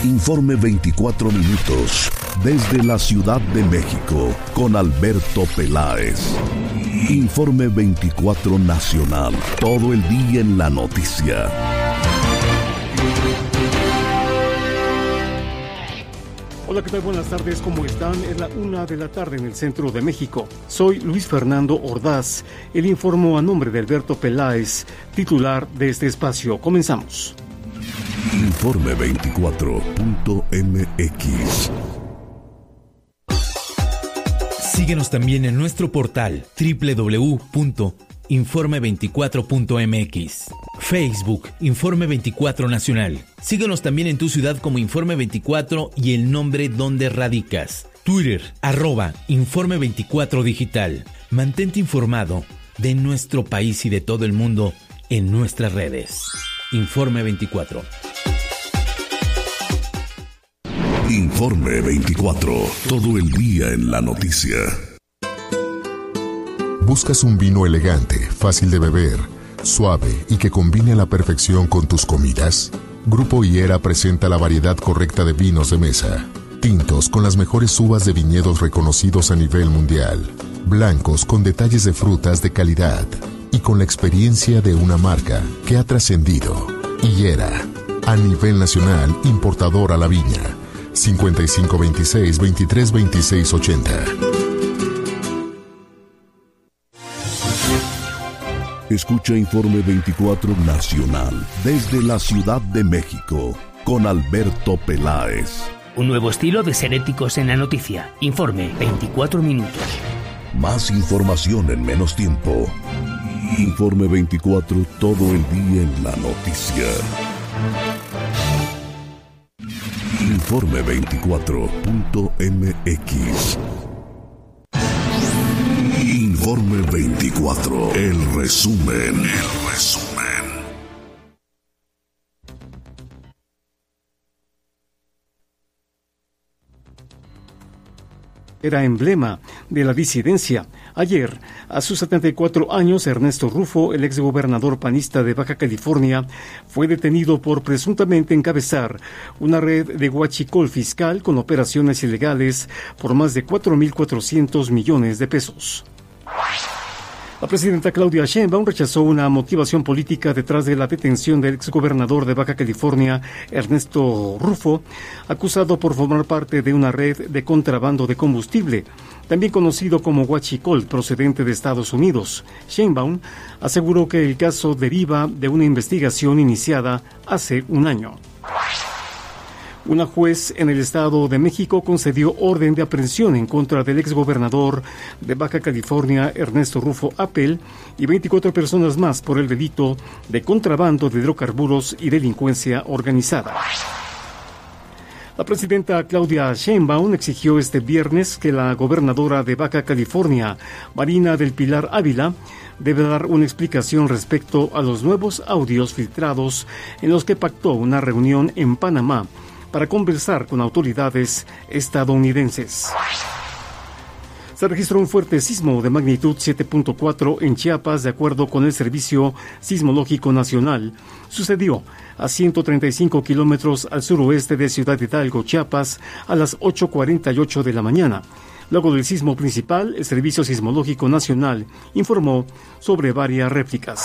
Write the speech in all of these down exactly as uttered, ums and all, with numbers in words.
Informe veinticuatro minutos, desde la Ciudad de México, con Alberto Peláez. Informe veinticuatro Nacional, todo el día en la noticia. Hola, ¿qué tal? Buenas tardes, ¿cómo están? Es la una de la tarde en el centro de México. Soy Luis Fernando Ordaz. El informo a nombre de Alberto Peláez, titular de este espacio. Comenzamos. Informe veinticuatro punto m x. Síguenos también en nuestro portal doble u doble u doble u punto informe veinticuatro punto m x. Facebook, Informe veinticuatro Nacional. Síguenos también en tu ciudad como Informe veinticuatro y el nombre donde radicas. Twitter, arroba Informe veinticuatro Digital. Mantente informado de nuestro país y de todo el mundo en nuestras redes. Informe veinticuatro. Informe veinticuatro, todo el día en la noticia. ¿Buscas un vino elegante, fácil de beber, suave y que combine a la perfección con tus comidas? Grupo Higuera presenta la variedad correcta de vinos de mesa. Tintos con las mejores uvas de viñedos reconocidos a nivel mundial. Blancos con detalles de frutas de calidad. Y con la experiencia de una marca que ha trascendido. Higuera, a nivel nacional, importador a la viña. cincuenta y cinco veintiséis, veintitrés veintiséis ochenta. Escucha Informe veinticuatro Nacional desde la Ciudad de México con Alberto Peláez. Un nuevo estilo de ser éticos en la noticia. Informe veinticuatro minutos. Más información en menos tiempo. Informe veinticuatro, todo el día en la noticia. Informe veinticuatro punto m x. Informe veinticuatro, el resumen, el resumen. Era emblema de la disidencia. Ayer, a sus setenta y cuatro años, Ernesto Rufo, el exgobernador panista de Baja California, fue detenido por presuntamente encabezar una red de huachicol fiscal con operaciones ilegales por más de cuatro mil cuatrocientos millones de pesos. La presidenta Claudia Sheinbaum rechazó una motivación política detrás de la detención del exgobernador de Baja California, Ernesto Rufo, acusado por formar parte de una red de contrabando de combustible, también conocido como huachicol, procedente de Estados Unidos. Sheinbaum aseguró que el caso deriva de una investigación iniciada hace un año. Una juez en el Estado de México concedió orden de aprehensión en contra del exgobernador de Baja California, Ernesto Rufo Apel, y veinticuatro personas más por el delito de contrabando de hidrocarburos y delincuencia organizada. La presidenta Claudia Sheinbaum exigió este viernes que la gobernadora de Baja California, Marina del Pilar Ávila, debe dar una explicación respecto a los nuevos audios filtrados en los que pactó una reunión en Panamá para conversar con autoridades estadounidenses. Se registró un fuerte sismo de magnitud siete punto cuatro en Chiapas, de acuerdo con el Servicio Sismológico Nacional. Sucedió a ciento treinta y cinco kilómetros al suroeste de Ciudad Hidalgo, Chiapas, a las ocho cuarenta y ocho de la mañana. Luego del sismo principal, el Servicio Sismológico Nacional informó sobre varias réplicas.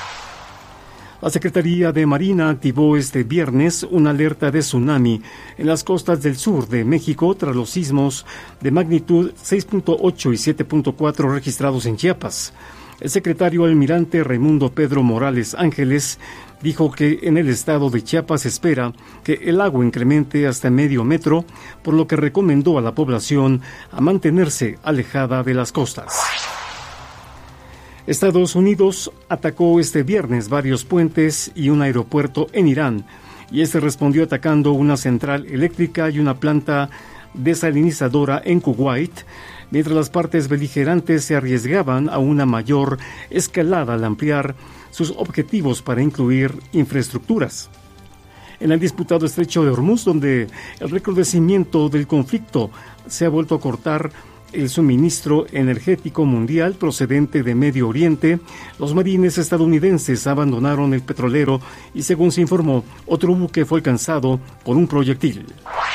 La Secretaría de Marina activó este viernes una alerta de tsunami en las costas del sur de México tras los sismos de magnitud seis punto ocho y siete punto cuatro registrados en Chiapas. El secretario almirante Raimundo Pedro Morales Ángeles dijo que en el estado de Chiapas se espera que el agua incremente hasta medio metro, por lo que recomendó a la población a mantenerse alejada de las costas. Estados Unidos atacó este viernes varios puentes y un aeropuerto en Irán, y este respondió atacando una central eléctrica y una planta desalinizadora en Kuwait, mientras las partes beligerantes se arriesgaban a una mayor escalada al ampliar sus objetivos para incluir infraestructuras. En el disputado estrecho de Hormuz, donde el recrudecimiento del conflicto se ha vuelto a cortar el suministro energético mundial procedente de Medio Oriente, los marines estadounidenses abandonaron el petrolero y, según se informó, otro buque fue alcanzado por un proyectil.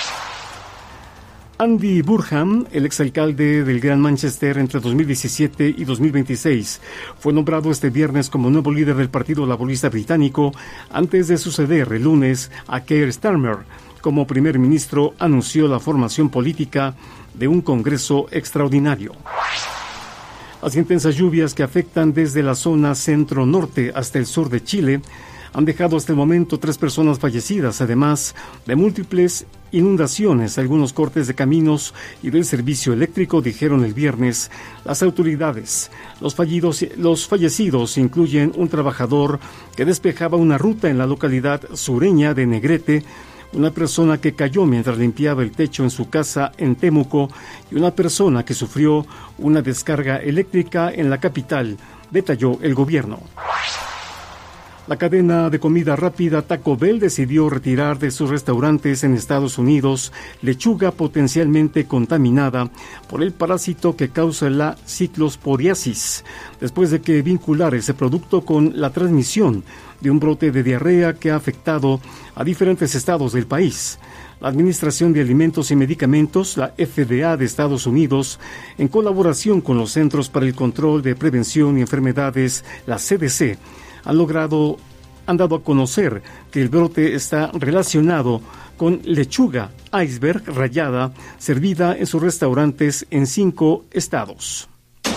Andy Burnham, el exalcalde del Gran Manchester entre dos mil diecisiete y dos mil veintiséis, fue nombrado este viernes como nuevo líder del Partido Laborista Británico antes de suceder el lunes a Keir Starmer. Como primer ministro, anunció la formación política de un Congreso extraordinario. Las intensas lluvias que afectan desde la zona centro-norte hasta el sur de Chile han dejado hasta el momento tres personas fallecidas, además de múltiples inundaciones, algunos cortes de caminos y del servicio eléctrico, dijeron el viernes las autoridades. Los, fallidos, los fallecidos incluyen un trabajador que despejaba una ruta en la localidad sureña de Negrete, una persona que cayó mientras limpiaba el techo en su casa en Temuco y una persona que sufrió una descarga eléctrica en la capital, detalló el gobierno. La cadena de comida rápida Taco Bell decidió retirar de sus restaurantes en Estados Unidos lechuga potencialmente contaminada por el parásito que causa la ciclosporiasis, después de que vincular ese producto con la transmisión de un brote de diarrea que ha afectado a diferentes estados del país. La Administración de Alimentos y Medicamentos, la F D A de Estados Unidos, en colaboración con los Centros para el Control de Prevención y Enfermedades, la C D C, han logrado, han dado a conocer que el brote está relacionado con lechuga iceberg rallada servida en sus restaurantes en cinco estados.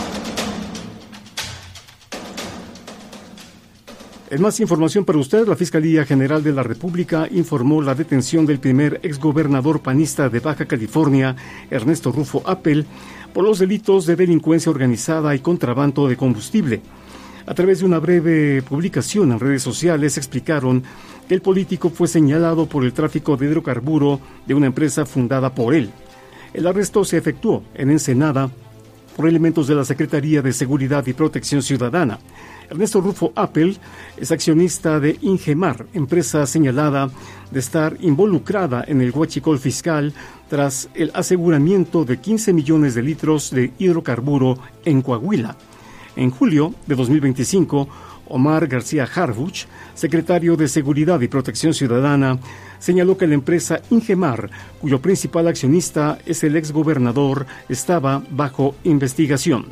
En más información para usted, la Fiscalía General de la República informó la detención del primer exgobernador panista de Baja California, Ernesto Rufo Appel, por los delitos de delincuencia organizada y contrabando de combustible. A través de una breve publicación en redes sociales explicaron que el político fue señalado por el tráfico de hidrocarburo de una empresa fundada por él. El arresto se efectuó en Ensenada por elementos de la Secretaría de Seguridad y Protección Ciudadana. Ernesto Rufo Appel es accionista de Ingemar, empresa señalada de estar involucrada en el huachicol fiscal tras el aseguramiento de quince millones de litros de hidrocarburo en Coahuila. En julio de dos mil veinticinco, Omar García Harfuch, secretario de Seguridad y Protección Ciudadana, señaló que la empresa Ingemar, cuyo principal accionista es el exgobernador, estaba bajo investigación.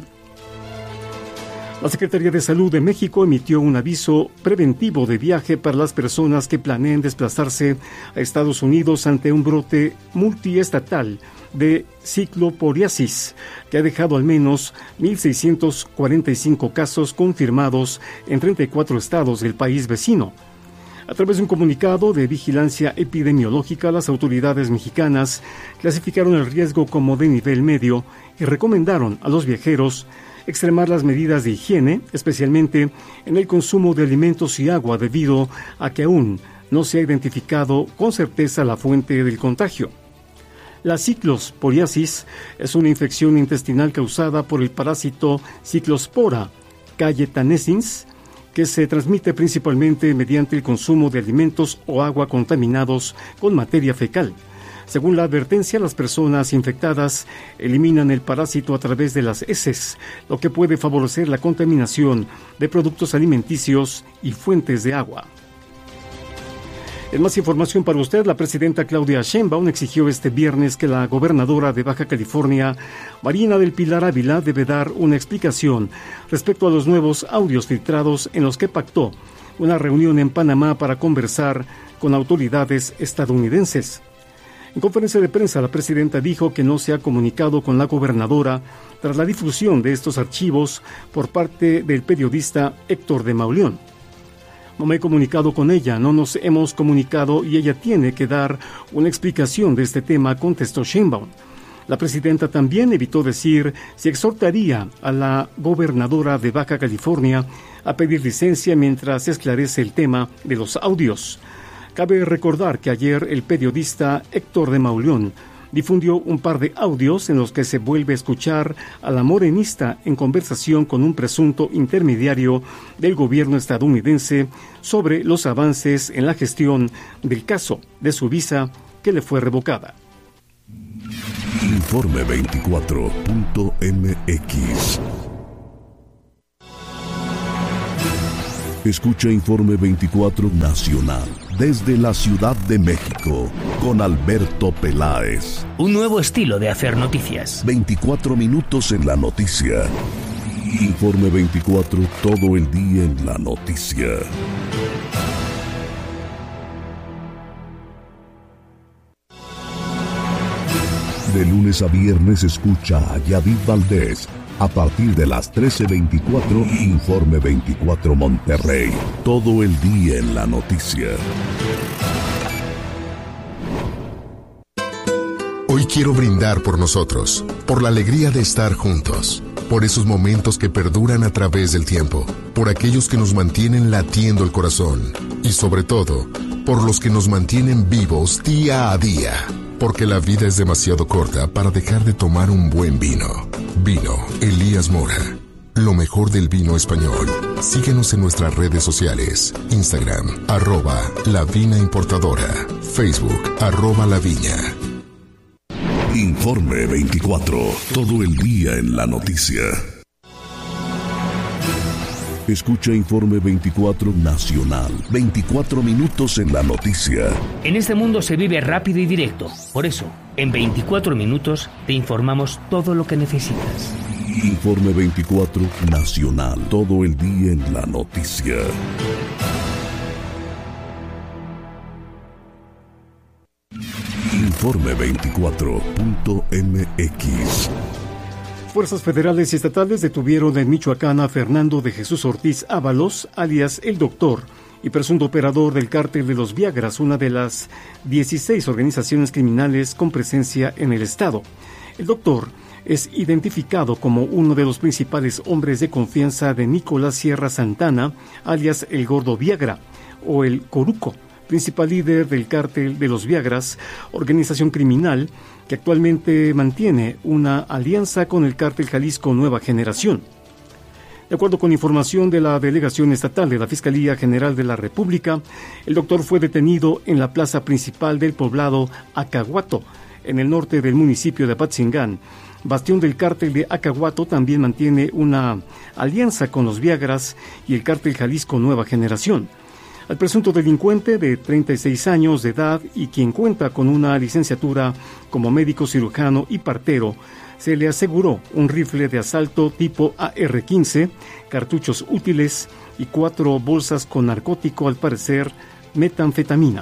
La Secretaría de Salud de México emitió un aviso preventivo de viaje para las personas que planeen desplazarse a Estados Unidos ante un brote multiestatal de cicloporiasis, que ha dejado al menos mil seiscientos cuarenta y cinco casos confirmados en treinta y cuatro estados del país vecino. A través de un comunicado de vigilancia epidemiológica, las autoridades mexicanas clasificaron el riesgo como de nivel medio y recomendaron a los viajeros extremar las medidas de higiene, especialmente en el consumo de alimentos y agua, debido a que aún no se ha identificado con certeza la fuente del contagio. La ciclosporiasis es una infección intestinal causada por el parásito Cyclospora cayetanensis, que se transmite principalmente mediante el consumo de alimentos o agua contaminados con materia fecal. Según la advertencia, las personas infectadas eliminan el parásito a través de las heces, lo que puede favorecer la contaminación de productos alimenticios y fuentes de agua. En más información para usted, la presidenta Claudia Sheinbaum exigió este viernes que la gobernadora de Baja California, Marina del Pilar Ávila, debe dar una explicación respecto a los nuevos audios filtrados en los que pactó una reunión en Panamá para conversar con autoridades estadounidenses. En conferencia de prensa, la presidenta dijo que no se ha comunicado con la gobernadora tras la difusión de estos archivos por parte del periodista Héctor de Mauleón. No me he comunicado con ella, no nos hemos comunicado y ella tiene que dar una explicación de este tema, contestó Sheinbaum. La presidenta también evitó decir si exhortaría a la gobernadora de Baja California a pedir licencia mientras se esclarece el tema de los audios. Cabe recordar que ayer el periodista Héctor de Mauleón difundió un par de audios en los que se vuelve a escuchar a la morenista en conversación con un presunto intermediario del gobierno estadounidense sobre los avances en la gestión del caso de su visa que le fue revocada. Informe veinticuatro punto m x. Escucha Informe veinticuatro Nacional desde la Ciudad de México con Alberto Peláez. Un nuevo estilo de hacer noticias. veinticuatro minutos en la noticia. Informe veinticuatro, todo el día en la noticia. De lunes a viernes escucha a Yadid Valdés. A partir de las trece veinticuatro, Informe veinticuatro Monterrey. Todo el día en la noticia. Hoy quiero brindar por nosotros, por la alegría de estar juntos, por esos momentos que perduran a través del tiempo, por aquellos que nos mantienen latiendo el corazón y sobre todo, por los que nos mantienen vivos día a día. Porque la vida es demasiado corta para dejar de tomar un buen vino. Vino Elías Mora. Lo mejor del vino español. Síguenos en nuestras redes sociales. Instagram, arroba La Vina Importadora. Facebook, arroba La Viña. Informe veinticuatro. Todo el día en la noticia. Escucha Informe veinticuatro Nacional. veinticuatro minutos en la noticia. En este mundo se vive rápido y directo. Por eso, en veinticuatro minutos te informamos todo lo que necesitas. Informe veinticuatro Nacional. Todo el día en la noticia. Informe veinticuatro punto m x. Fuerzas federales y estatales detuvieron en Michoacán a Fernando de Jesús Ortiz Ábalos, alias El Doctor, y presunto operador del cártel de los Viagras, una de las dieciséis organizaciones criminales con presencia en el estado. El Doctor es identificado como uno de los principales hombres de confianza de Nicolás Sierra Santana, alias El Gordo Viagra, o El Coruco, principal líder del cártel de los Viagras, organización criminal que actualmente mantiene una alianza con el cártel Jalisco Nueva Generación. De acuerdo con información de la Delegación Estatal de la Fiscalía General de la República, el doctor fue detenido en la plaza principal del poblado Acahuato, en el norte del municipio de Apatzingán. Bastión del cártel de Acahuato también mantiene una alianza con los Viagras y el cártel Jalisco Nueva Generación. Al presunto delincuente de treinta y seis años de edad y quien cuenta con una licenciatura como médico cirujano y partero, se le aseguró un rifle de asalto tipo A R quince, cartuchos útiles y cuatro bolsas con narcótico, al parecer metanfetamina.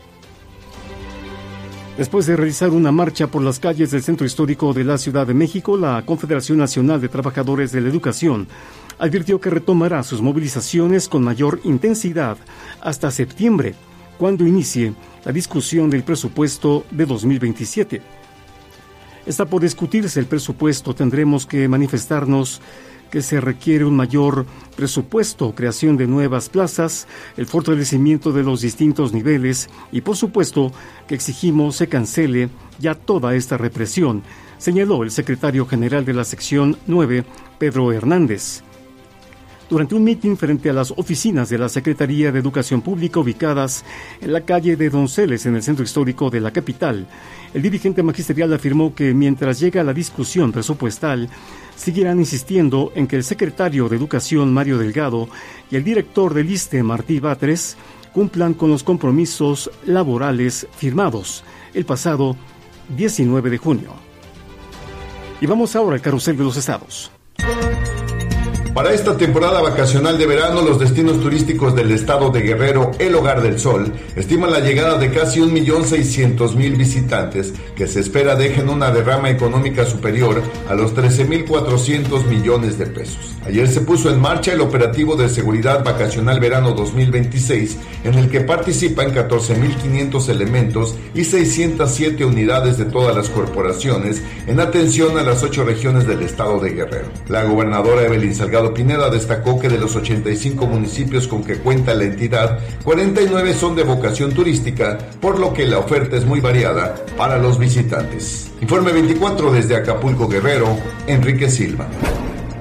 Después de realizar una marcha por las calles del centro histórico de la Ciudad de México, la Confederación Nacional de Trabajadores de la Educación advirtió que retomará sus movilizaciones con mayor intensidad hasta septiembre, cuando inicie la discusión del presupuesto de dos mil veintisiete. Está por discutirse el presupuesto. Tendremos que manifestarnos que se requiere un mayor presupuesto, creación de nuevas plazas, el fortalecimiento de los distintos niveles y, por supuesto, que exigimos se cancele ya toda esta represión, señaló el secretario general de la sección nueve, Pedro Hernández. Durante un mitin frente a las oficinas de la Secretaría de Educación Pública ubicadas en la calle de Donceles, en el centro histórico de la capital, el dirigente magisterial afirmó que mientras llega la discusión presupuestal, seguirán insistiendo en que el secretario de Educación, Mario Delgado, y el director del ISSSTE, Martí Batres, cumplan con los compromisos laborales firmados el pasado diecinueve de junio. Y vamos ahora al carrusel de los estados. Para esta temporada vacacional de verano, los destinos turísticos del estado de Guerrero, el Hogar del Sol, estiman la llegada de casi un millón seiscientos mil visitantes, que se espera dejen una derrama económica superior a los trece mil cuatrocientos millones de pesos. Ayer se puso en marcha el operativo de seguridad vacacional verano dos mil veintiséis, en el que participan catorce mil quinientos elementos y seiscientas siete unidades de todas las corporaciones en atención a las ocho regiones del estado de Guerrero. La gobernadora Evelyn Salgado Pineda destacó que de los ochenta y cinco municipios con que cuenta la entidad, cuarenta y nueve son de vocación turística, por lo que la oferta es muy variada para los visitantes. Informe veinticuatro desde Acapulco, Guerrero, Enrique Silva.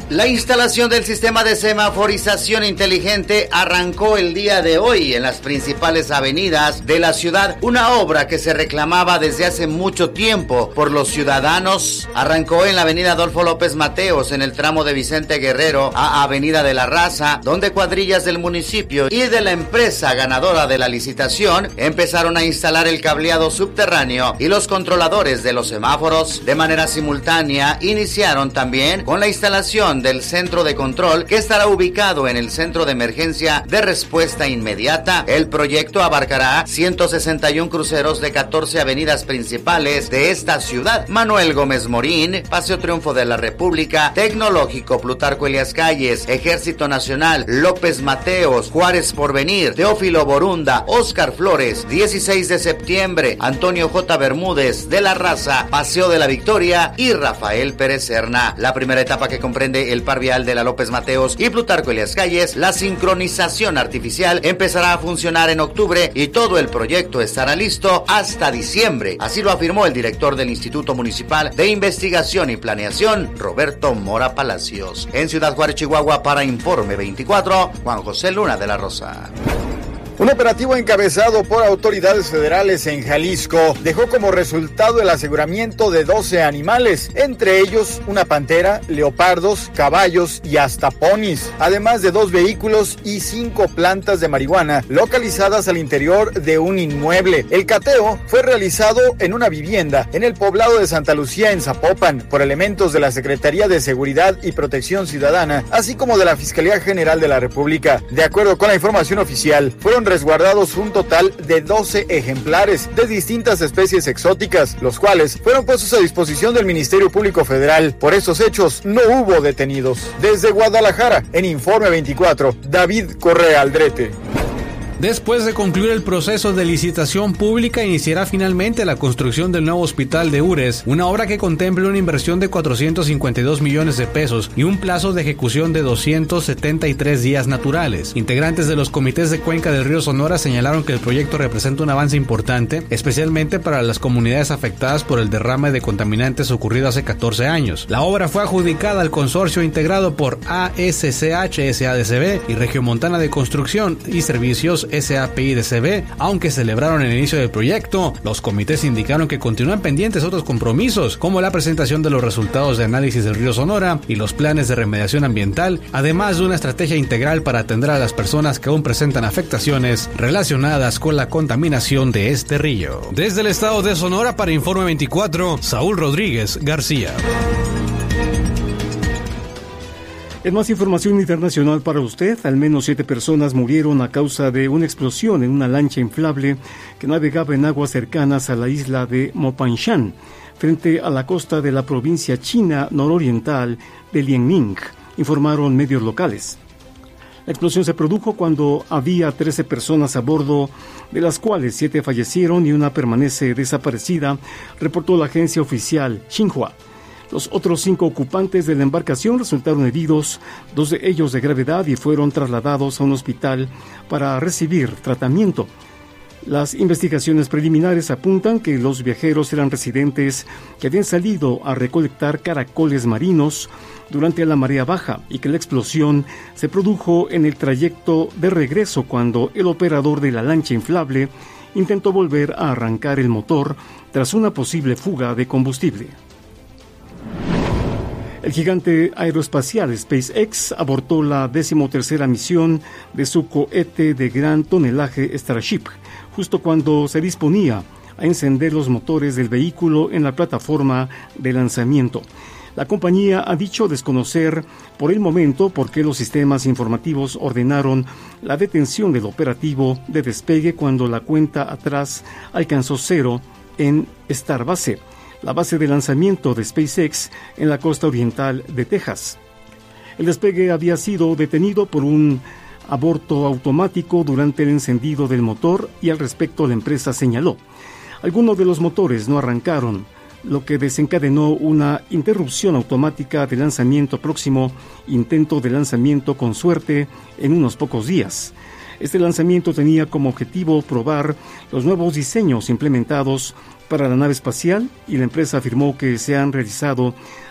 La instalación del sistema de semaforización inteligente arrancó el día de hoy en las principales avenidas de la ciudad, una obra que se reclamaba desde hace mucho tiempo por los ciudadanos. Arrancó en la avenida Adolfo López Mateos, en el tramo de Vicente Guerrero a Avenida de la Raza, donde cuadrillas del municipio y de la empresa ganadora de la licitación empezaron a instalar el cableado subterráneo y los controladores de los semáforos. De manera simultánea, iniciaron también con la instalación del centro de control, que estará ubicado en el Centro de Emergencia de Respuesta Inmediata. El proyecto abarcará ciento sesenta y uno cruceros de catorce avenidas principales de esta ciudad: Manuel Gómez Morín, Paseo Triunfo de la República, Tecnológico, Plutarco Elías Calles, Ejército Nacional, López Mateos, Juárez Porvenir, Teófilo Borunda, Óscar Flores, dieciséis de septiembre, Antonio J. Bermúdez, de la Raza, Paseo de la Victoria y Rafael Pérez Serna. La primera etapa, que comprende el par vial de la López Mateos y Plutarco Elías Calles, la sincronización artificial, empezará a funcionar en octubre y todo el proyecto estará listo hasta diciembre. Así lo afirmó el director del Instituto Municipal de Investigación y Planeación, Roberto Mora Palacios. En Ciudad Juárez, Chihuahua, para Informe veinticuatro, Juan José Luna de la Rosa. Un operativo encabezado por autoridades federales en Jalisco dejó como resultado el aseguramiento de doce animales, entre ellos una pantera, leopardos, caballos y hasta ponis, además de dos vehículos y cinco plantas de marihuana localizadas al interior de un inmueble. El cateo fue realizado en una vivienda en el poblado de Santa Lucía, en Zapopan, por elementos de la Secretaría de Seguridad y Protección Ciudadana, así como de la Fiscalía General de la República. De acuerdo con la información oficial, fueron resguardados un total de doce ejemplares de distintas especies exóticas, los cuales fueron puestos a disposición del Ministerio Público Federal. Por estos hechos no hubo detenidos. Desde Guadalajara, en Informe veinticuatro, David Correa Aldrete. Después de concluir el proceso de licitación pública, iniciará finalmente la construcción del nuevo hospital de Ures, una obra que contempla una inversión de cuatrocientos cincuenta y dos millones de pesos y un plazo de ejecución de doscientos setenta y tres días naturales. Integrantes de los comités de Cuenca del Río Sonora señalaron que el proyecto representa un avance importante, especialmente para las comunidades afectadas por el derrame de contaminantes ocurrido hace catorce años. La obra fue adjudicada al consorcio integrado por A S C H S A D C B y Regiomontana de Construcción y Servicios S A P I D C B. Aunque celebraron el inicio del proyecto, los comités indicaron que continúan pendientes otros compromisos, como la presentación de los resultados de análisis del río Sonora y los planes de remediación ambiental, además de una estrategia integral para atender a las personas que aún presentan afectaciones relacionadas con la contaminación de este río. Desde el estado de Sonora, para Informe veinticuatro, Saúl Rodríguez García. En más información internacional para usted, al menos siete personas murieron a causa de una explosión en una lancha inflable que navegaba en aguas cercanas a la isla de Mopanshan, frente a la costa de la provincia china nororiental de Liaoning, informaron medios locales. La explosión se produjo cuando había trece personas a bordo, de las cuales siete fallecieron y una permanece desaparecida, reportó la agencia oficial Xinhua. Los otros cinco ocupantes de la embarcación resultaron heridos, dos de ellos de gravedad, y fueron trasladados a un hospital para recibir tratamiento. Las investigaciones preliminares apuntan que los viajeros eran residentes que habían salido a recolectar caracoles marinos durante la marea baja y que la explosión se produjo en el trayecto de regreso cuando el operador de la lancha inflable intentó volver a arrancar el motor tras una posible fuga de combustible. El gigante aeroespacial SpaceX abortó la decimotercera misión de su cohete de gran tonelaje Starship, justo cuando se disponía a encender los motores del vehículo en la plataforma de lanzamiento. La compañía ha dicho desconocer por el momento por qué los sistemas informativos ordenaron la detención del operativo de despegue cuando la cuenta atrás alcanzó cero en Starbase, la base de lanzamiento de SpaceX en la costa oriental de Texas. El despegue había sido detenido por un aborto automático durante el encendido del motor y al respecto la empresa señaló: algunos de los motores no arrancaron, lo que desencadenó una interrupción automática de lanzamiento próximo, intento de lanzamiento con suerte en unos pocos días. Este lanzamiento tenía como objetivo probar los nuevos diseños implementados para la nave espacial y la empresa afirmó que se han realizado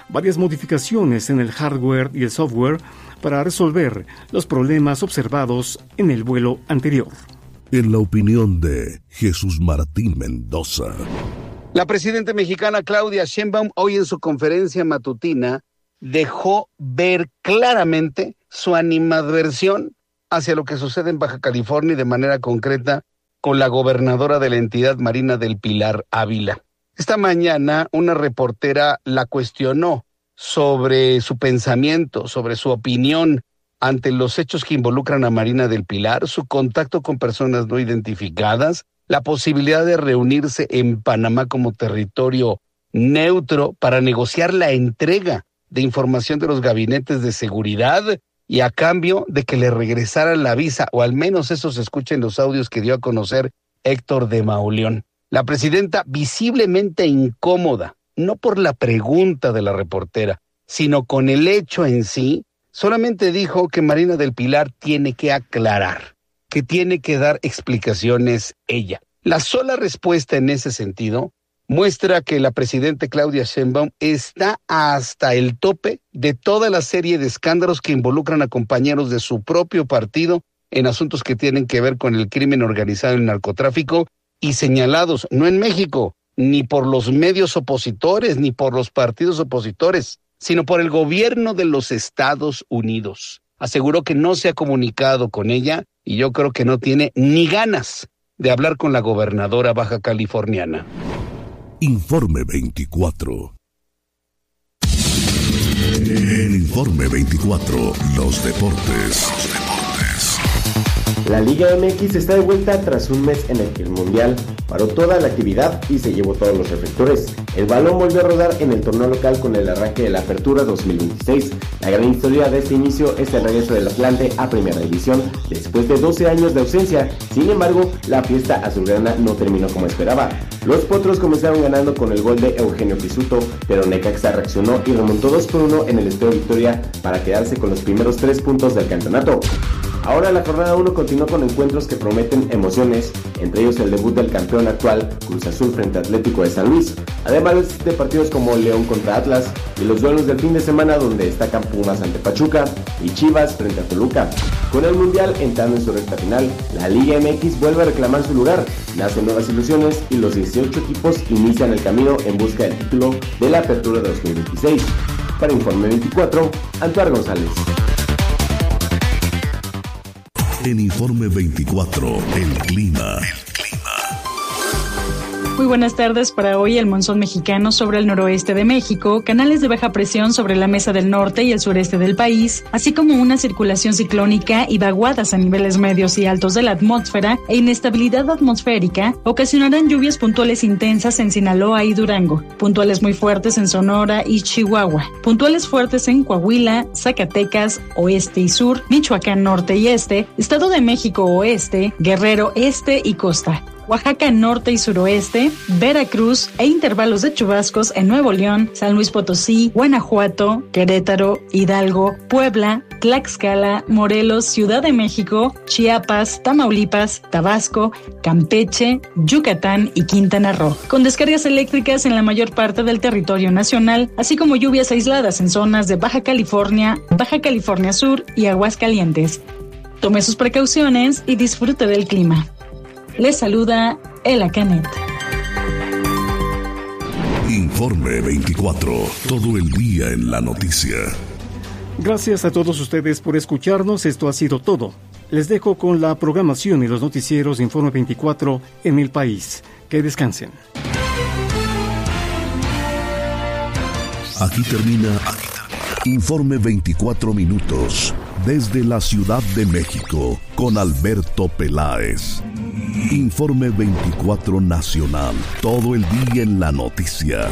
varias modificaciones en el hardware y el software para resolver los problemas observados en el vuelo anterior. En la opinión de Jesús Martín Mendoza. La presidenta mexicana Claudia Sheinbaum hoy en su conferencia matutina dejó ver claramente su animadversión hacia lo que sucede en Baja California y de manera concreta con la gobernadora de la entidad, Marina del Pilar Ávila. Esta mañana una reportera la cuestionó sobre su pensamiento, sobre su opinión ante los hechos que involucran a Marina del Pilar, su contacto con personas no identificadas, la posibilidad de reunirse en Panamá como territorio neutro para negociar la entrega de información de los gabinetes de seguridad y a cambio de que le regresaran la visa, o al menos eso se escucha en los audios que dio a conocer Héctor de Mauleón. La presidenta visiblemente incómoda, no por la pregunta de la reportera, sino con el hecho en sí, solamente dijo que Marina del Pilar tiene que aclarar, que tiene que dar explicaciones ella. La sola respuesta en ese sentido muestra que la presidenta Claudia Sheinbaum está hasta el tope de toda la serie de escándalos que involucran a compañeros de su propio partido en asuntos que tienen que ver con el crimen organizado y el narcotráfico, y señalados no en México, ni por los medios opositores, ni por los partidos opositores, sino por el gobierno de los Estados Unidos. Aseguró que no se ha comunicado con ella y yo creo que no tiene ni ganas de hablar con la gobernadora baja californiana. Informe veinticuatro. En Informe veinticuatro, los deportes. Los deportes. La Liga M X está de vuelta tras un mes en el que el Mundial paró toda la actividad y se llevó todos los reflectores. El balón volvió a rodar en el torneo local con el arranque de la Apertura dos mil veintiséis. La gran historia de este inicio es el regreso del Atlante a Primera División después de doce años de ausencia. Sin embargo, la fiesta azulgrana no terminó como esperaba. Los Potros comenzaron ganando con el gol de Eugenio Pisuto, pero Necaxa reaccionó y remontó dos por uno en el Estadio Victoria para quedarse con los primeros tres puntos del campeonato. Ahora la jornada uno continuó con encuentros que prometen emociones, entre ellos el debut del campeón actual Cruz Azul frente a Atlético de San Luis, además de partidos como León contra Atlas y los duelos del fin de semana donde destacan Pumas ante Pachuca y Chivas frente a Toluca. Con el Mundial entrando en su recta final, la Liga M X vuelve a reclamar su lugar, nacen nuevas ilusiones y los dieciocho equipos inician el camino en busca del título de la Apertura dos mil veintiséis. Para Informe veinticuatro, Antuar González. En Informe veinticuatro, el clima. Muy buenas tardes. Para hoy el monzón mexicano sobre el noroeste de México, canales de baja presión sobre la mesa del norte y el sureste del país, así como una circulación ciclónica y vaguadas a niveles medios y altos de la atmósfera e inestabilidad atmosférica, ocasionarán lluvias puntuales intensas en Sinaloa y Durango, puntuales muy fuertes en Sonora y Chihuahua, puntuales fuertes en Coahuila, Zacatecas, oeste y sur, Michoacán norte y este, Estado de México oeste, Guerrero este y costa, Oaxaca norte y suroeste, Veracruz e intervalos de chubascos en Nuevo León, San Luis Potosí, Guanajuato, Querétaro, Hidalgo, Puebla, Tlaxcala, Morelos, Ciudad de México, Chiapas, Tamaulipas, Tabasco, Campeche, Yucatán y Quintana Roo, con descargas eléctricas en la mayor parte del territorio nacional, así como lluvias aisladas en zonas de Baja California, Baja California Sur y Aguascalientes. Tome sus precauciones y disfrute del clima. Les saluda Ela Canet. Informe veinticuatro, todo el día en la noticia. Gracias a todos ustedes por escucharnos. Esto ha sido todo. Les dejo con la programación y los noticieros de Informe veinticuatro en el país. Que descansen. Aquí termina, aquí termina Informe veinticuatro minutos desde la Ciudad de México con Alberto Peláez. Informe veinticuatro Nacional, todo el día en la noticia.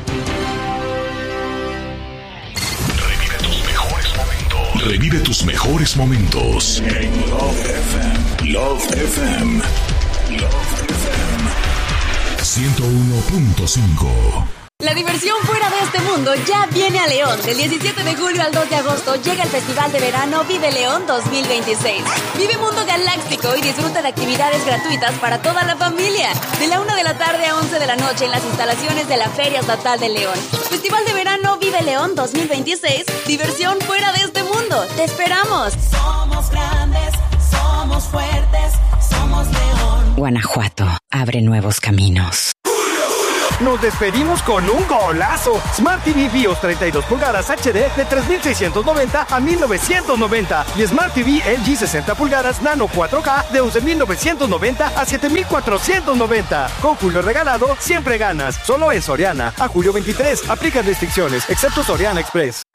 Revive tus mejores momentos. Revive tus mejores momentos. En Love F M. Love F M. Love F M. ciento uno punto cinco. La diversión fuera de este mundo ya viene a León. Del diecisiete de julio al dos de agosto llega el Festival de Verano Vive León dos mil veintiséis. Vive Mundo Galáctico y disfruta de actividades gratuitas para toda la familia. De la una de la tarde a once de la noche en las instalaciones de la Feria Estatal de León. Festival de Verano Vive León dos mil veintiséis. Diversión fuera de este mundo. ¡Te esperamos! Somos grandes, somos fuertes, somos León. Guanajuato abre nuevos caminos. Nos despedimos con un golazo. Smart T V BIOS treinta y dos pulgadas H D de tres mil seiscientos noventa a mil novecientos noventa y Smart T V L G sesenta pulgadas Nano cuatro K de once mil novecientos noventa a siete mil cuatrocientos noventa. Con Julio regalado, siempre ganas. Solo en Soriana. A julio veintitrés. Aplican restricciones, excepto Soriana Express.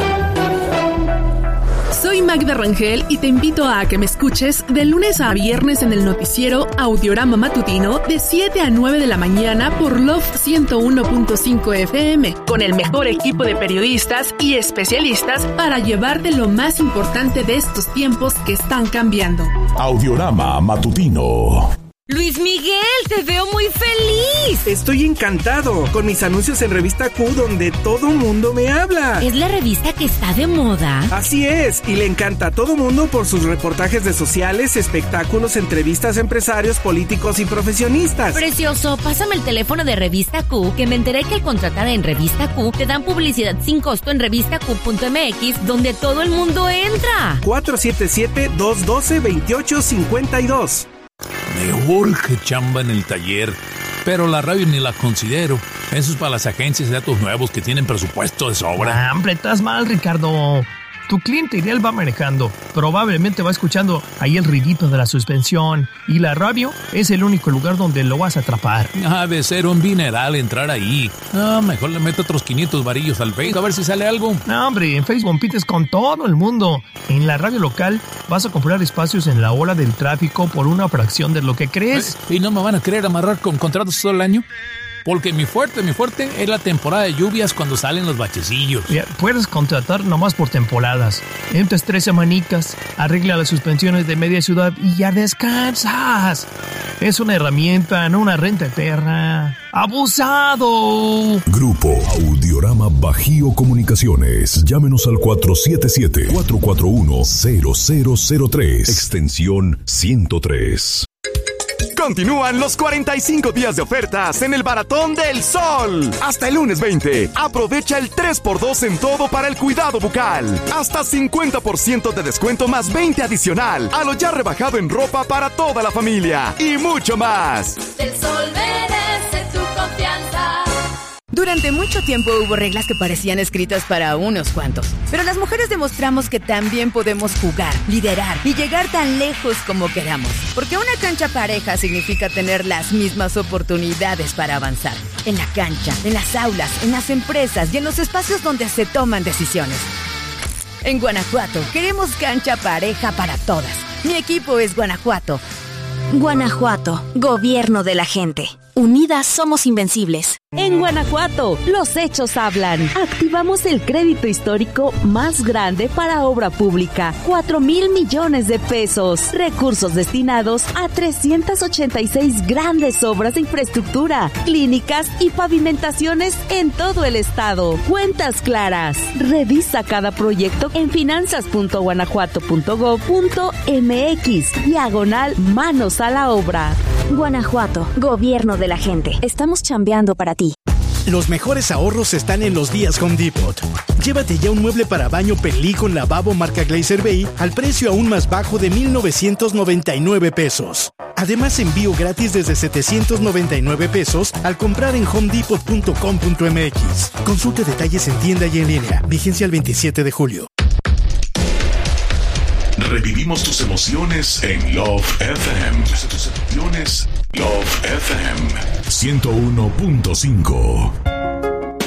Soy Magda Rangel y te invito a que me escuches de lunes a viernes en el noticiero Audiorama Matutino de siete a nueve de la mañana por Love ciento uno punto cinco F M, con el mejor equipo de periodistas y especialistas para llevarte lo más importante de estos tiempos que están cambiando. Audiorama Matutino. Luis Miguel, te veo muy feliz. Estoy encantado con mis anuncios en Revista Q, donde todo mundo me habla. ¿Es la revista que está de moda? Así es, y le encanta a todo mundo por sus reportajes de sociales, espectáculos, entrevistas a empresarios, políticos y profesionistas. Precioso, pásame el teléfono de Revista Q, que me enteré que al contratar en Revista Q te dan publicidad sin costo en revista q punto m x, donde todo el mundo entra. cuatro siete siete, dos uno dos, dos ocho cinco dos. Me urge chamba en el taller, pero la radio ni la considero. Eso es para las agencias de datos nuevos que tienen presupuesto de sobra. Ah, hombre, estás mal, Ricardo. Tu cliente ideal va manejando. Probablemente va escuchando ahí el ruidito de la suspensión. Y la radio es el único lugar donde lo vas a atrapar. Ha de ser un dineral entrar ahí. Ah, mejor le meto otros quinientos varillos al Facebook a ver si sale algo. No, hombre, en Facebook compites con todo el mundo. En la radio local vas a comprar espacios en la hora del tráfico por una fracción de lo que crees. ¿Y no me van a querer amarrar con contratos todo el año? Porque mi fuerte, mi fuerte es la temporada de lluvias cuando salen los bachecillos. Ya, puedes contratar nomás por temporadas. Entras tres semanicas, arregla las suspensiones de media ciudad y ya descansas. Es una herramienta, no una renta eterna. ¡Abusado! Grupo Audiorama Bajío Comunicaciones. Llámenos al cuatro siete siete, cuatro cuatro uno, cero cero cero tres. Extensión ciento tres. Continúan los cuarenta y cinco días de ofertas en el Baratón del Sol. Hasta el lunes veinte. Aprovecha el tres por dos en todo para el cuidado bucal. Hasta cincuenta por ciento de descuento más veinte adicional a lo ya rebajado en ropa para toda la familia. Y mucho más. El Sol merece tu confianza. Durante mucho tiempo hubo reglas que parecían escritas para unos cuantos, pero las mujeres demostramos que también podemos jugar, liderar y llegar tan lejos como queramos, porque una cancha pareja significa tener las mismas oportunidades para avanzar, en la cancha, en las aulas, en las empresas y en los espacios donde se toman decisiones. En Guanajuato queremos cancha pareja para todas. Mi equipo es Guanajuato. Guanajuato, gobierno de la gente. Unidas somos invencibles. En Guanajuato, los hechos hablan. Activamos el crédito histórico más grande para obra pública. cuatro mil millones de pesos. Recursos destinados a trescientas ochenta y seis grandes obras de infraestructura, clínicas y pavimentaciones en todo el estado. Cuentas claras. Revisa cada proyecto en finanzas punto guanajuato punto gob punto m x. Diagonal manos a la obra. Guanajuato, gobierno de la gente. Estamos chambeando para ti. Los mejores ahorros están en los días Home Depot. Llévate ya un mueble para baño Penly con lavabo marca Glazer Bay al precio aún más bajo de mil novecientos noventa y nueve pesos. Además, envío gratis desde setecientos noventa y nueve pesos al comprar en home depot punto com punto m x. Consulte detalles en tienda y en línea. Vigencia el veintisiete de julio. Revivimos tus emociones en Love F M. Tus emociones, Love F M ciento uno punto cinco.